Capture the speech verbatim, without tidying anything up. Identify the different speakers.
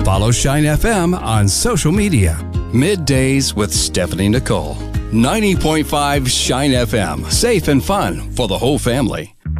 Speaker 1: Follow Shine F M on social media. Middays with Stephanie Nicole. ninety point five Shine F M. Safe and fun for the whole family.